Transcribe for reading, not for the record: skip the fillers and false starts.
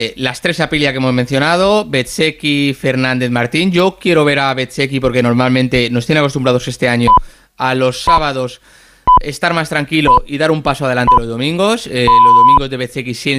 Las tres Aprilia que hemos mencionado, Bezzecchi, Fernández, Martín. Yo quiero ver a Bezzecchi porque normalmente nos tiene acostumbrados este año a los sábados estar más tranquilo y dar un paso adelante los domingos. Los domingos de Bezzecchi